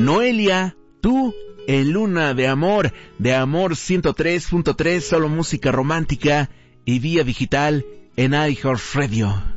Noelia, tú en Luna de Amor 103.3, solo música romántica y vía digital en iHeartRadio.